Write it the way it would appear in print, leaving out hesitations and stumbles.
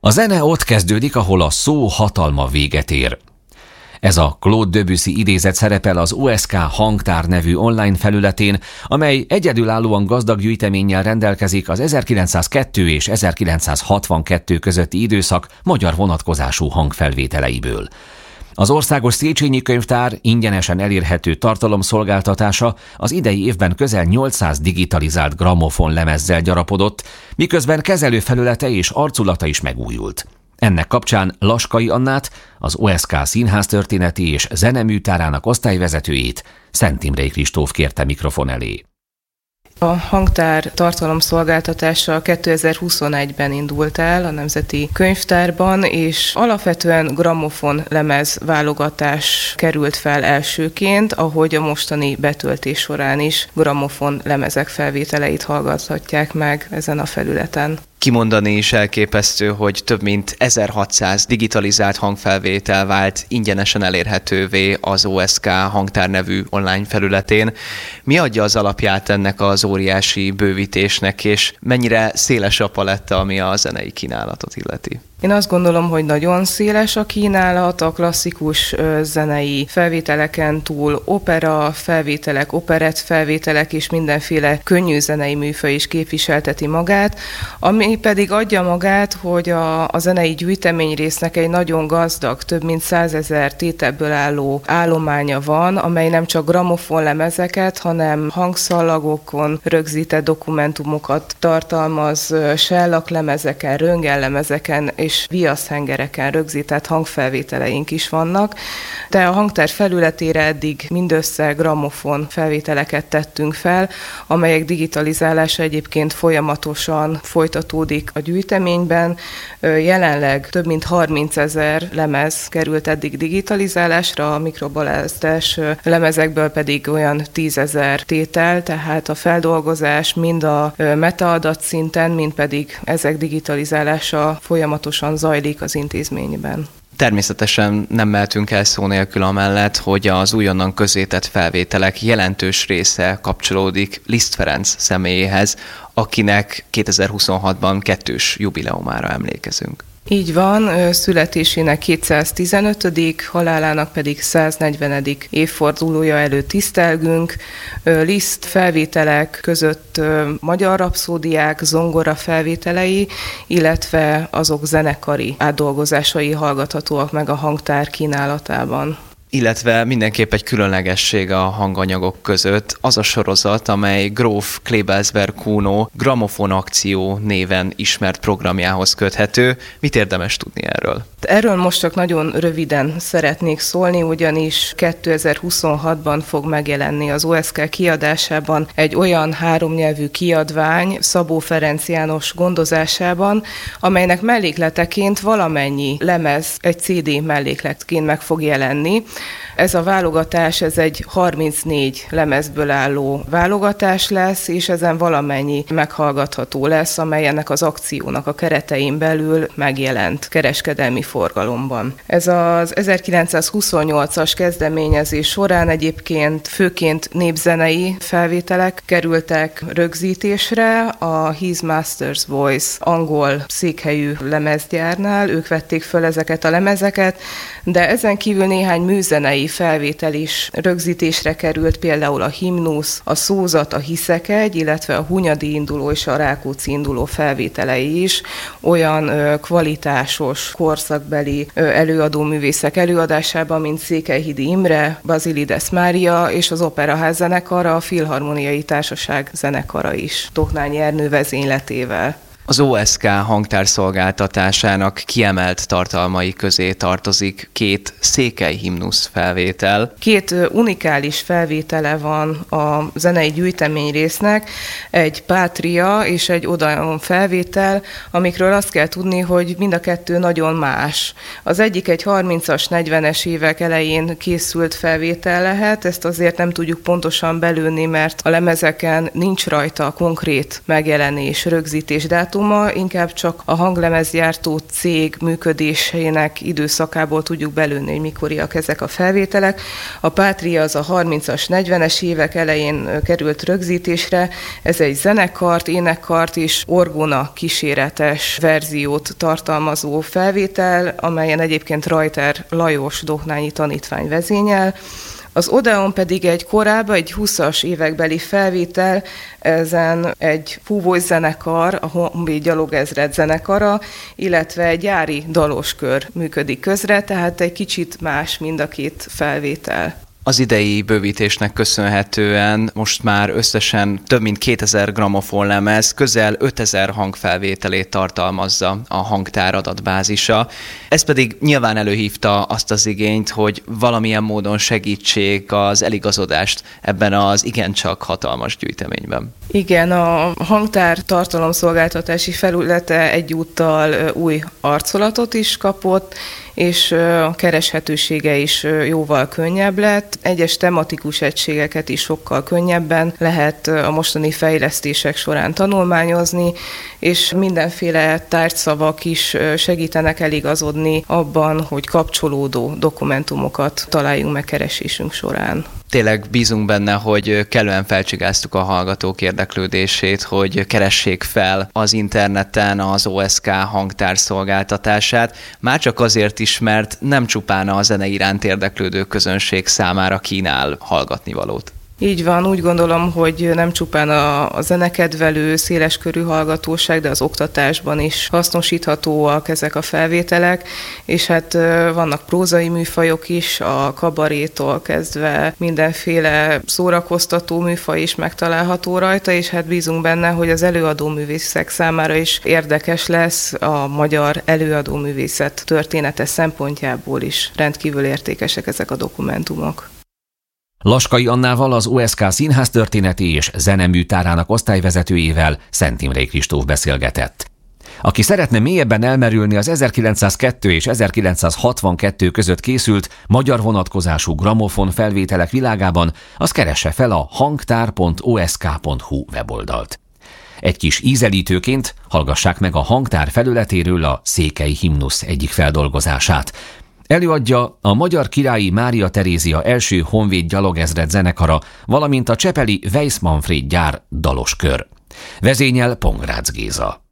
A zene ott kezdődik, ahol a szó hatalma véget ér. Ez a Claude Debussy idézet szerepel az OSK Hangtár nevű online felületén, amely egyedülállóan gazdag gyűjteménnyel rendelkezik az 1902 és 1962 közötti időszak magyar vonatkozású hangfelvételeiből. Az Országos Széchenyi Könyvtár ingyenesen elérhető tartalomszolgáltatása az idei évben közel 800 digitalizált grammofon lemezzel gyarapodott, miközben kezelőfelülete és arculata is megújult. Ennek kapcsán Laskai Annát, az OSK színháztörténeti és zeneműtárának osztályvezetőjét, Szent Imrei Kristóf kérte mikrofon elé. A hangtár tartalomszolgáltatása 2021-ben indult el a Nemzeti Könyvtárban, és alapvetően grammofon lemez válogatás került fel elsőként, ahogy a mostani betöltés során is grammofon lemezek felvételeit hallgathatják meg ezen a felületen. Kimondani is elképesztő, hogy több mint 1600 digitalizált hangfelvétel vált ingyenesen elérhetővé az OSK Hangtár nevű online felületén. Mi adja az alapját ennek az óriási bővítésnek, és mennyire széles a paletta, ami a zenei kínálatot illeti? Én azt gondolom, hogy nagyon széles a kínálat, a klasszikus zenei felvételeken túl opera felvételek, operett felvételek és mindenféle könnyű zenei műfaj is képviselteti magát, ami pedig adja magát, hogy a zenei gyűjteményrésznek egy nagyon gazdag, több mint 100 000 tételből álló állománya van, amely nem csak gramofonlemezeket, hanem hangszallagokon rögzített dokumentumokat tartalmaz, sellaklemezeken, röntgenlemezeken és viaszhengereken rögzített hangfelvételeink is vannak, de a hangtár felületére eddig mindössze grammofon felvételeket tettünk fel, amelyek digitalizálása egyébként folyamatosan folytatódik a gyűjteményben. Jelenleg több mint 30 000 lemez került eddig digitalizálásra, a mikrobaláztás lemezekből pedig olyan 10 000 tétel, tehát a feldolgozás mind a metaadat szinten, mind pedig ezek digitalizálása folyamatosan zajlik az intézményben. Természetesen nem mehetünk el szó nélkül amellett, hogy az újonnan közzétett felvételek jelentős része kapcsolódik Liszt Ferenc személyéhez, akinek 2026-ban 2. jubileumára emlékezünk. Így van, születésének 215., halálának pedig 140. évfordulója előtt tisztelgünk. Liszt felvételek között magyar rapszódiák, zongora felvételei, illetve azok zenekari átdolgozásai hallgathatóak meg a hangtár kínálatában. Illetve mindenképp egy különlegesség a hanganyagok között az a sorozat, amely Gróf Klebelsberg Kuno Grammofon Akció néven ismert programjához köthető. Mit érdemes tudni erről? Erről most csak nagyon röviden szeretnék szólni, ugyanis 2026-ban fog megjelenni az OSK kiadásában egy olyan 3 nyelvű kiadvány Szabó Ferenc János gondozásában, amelynek mellékleteként valamennyi lemez egy CD mellékletként meg fog jelenni. Ez a válogatás, ez egy 34 lemezből álló válogatás lesz, és ezen valamennyi meghallgatható lesz, amely ennek az akciónak a keretein belül megjelent kereskedelmi forgalomban. Ez az 1928-as kezdeményezés során egyébként főként népzenei felvételek kerültek rögzítésre a His Master's Voice angol székhelyű lemezgyárnál, ők vették föl ezeket a lemezeket, de ezen kívül néhány műzenei felvétel is rögzítésre került, például a himnusz, a szózat, a Hiszekegy, illetve a Hunyadi induló és a Rákóczi induló felvételei is olyan kvalitásos, korszakbeli előadóművészek előadásában, mint Székelyhidi Imre, Bazilides Mária és az Operaház zenekara, a Filharmoniai Társaság zenekara is, Toknányi Ernő vezényletével. Az OSK hangtárszolgáltatásának kiemelt tartalmai közé tartozik 2 székelyhimnusz felvétel. 2 unikális felvétele van a zenei gyűjtemény résznek, egy Pátria és egy Odaon felvétel, amikről azt kell tudni, hogy mind a 2 nagyon más. Az egyik egy 30-as, 40-es évek elején készült felvétel lehet, ezt azért nem tudjuk pontosan belőni, mert a lemezeken nincs rajta konkrét megjelenés, rögzítés dátum, dátuma, inkább csak a hanglemezgyártó cég működésének időszakából tudjuk belőni, hogy mikoriak ezek a felvételek. A Pátria az a 30-as, 40-es évek elején került rögzítésre. Ez egy zenekart, énekkart és orgona kíséretes verziót tartalmazó felvétel, amelyen egyébként Reuter Lajos dohnányi tanítvány vezényel. Az Odeon pedig egy korábban, egy 20-as évekbeli felvétel, ezen egy fúvós zenekar, a Honvéd Gyalogezred zenekara, illetve egy gyári daloskör működik közre, tehát egy kicsit más mind a két felvétel. Az idei bővítésnek köszönhetően most már összesen több mint 2000 gramofonlemez, közel 5000 hangfelvételét tartalmazza a hangtár adatbázisa. Ez pedig nyilván előhívta azt az igényt, hogy valamilyen módon segítsék az eligazodást ebben az igencsak hatalmas gyűjteményben. Igen, a hangtár tartalomszolgáltatási felülete egyúttal új arcolatot is kapott, és a kereshetősége is jóval könnyebb lett. Egyes tematikus egységeket is sokkal könnyebben lehet a mostani fejlesztések során tanulmányozni, és mindenféle tárgyszavak is segítenek eligazodni abban, hogy kapcsolódó dokumentumokat találjunk meg keresésünk során. Tényleg bízunk benne, hogy kellően felcsigáztuk a hallgatók érdeklődését, hogy keressék fel az interneten az OSK hangtár szolgáltatását, már csak azért is, mert nem csupán a zene iránt érdeklődő közönség számára kínál hallgatnivalót. Így van, úgy gondolom, hogy nem csupán a zenekedvelő, széleskörű hallgatóság, de az oktatásban is hasznosíthatóak ezek a felvételek, és hát vannak prózai műfajok is, a kabarétól kezdve mindenféle szórakoztató műfaj is megtalálható rajta, és hát bízunk benne, hogy az előadóművészek számára is érdekes lesz, a magyar előadóművészet története szempontjából is rendkívül értékesek ezek a dokumentumok. Laskai Annával, az OSK színháztörténeti és zeneműtárának osztályvezetőjével Szent Imrei Kristóf beszélgetett. Aki szeretne mélyebben elmerülni az 1902 és 1962 között készült magyar vonatkozású gramofon felvételek világában, az keresse fel a hangtár.osk.hu weboldalt. Egy kis ízelítőként hallgassák meg a hangtár felületéről a Székely himnusz egyik feldolgozását. Előadja a Magyar Királyi Mária Terézia első honvéd gyalogezred zenekara, valamint a csepeli Weiss Manfréd gyár daloskör. Vezényel Pongrácz Géza.